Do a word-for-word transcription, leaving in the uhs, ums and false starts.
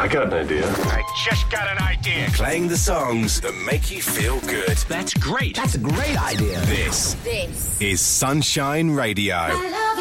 I got an idea. I just got an idea. Playing the songs that make you feel good. That's great. That's a great idea. This, This is Sunshine Radio. I love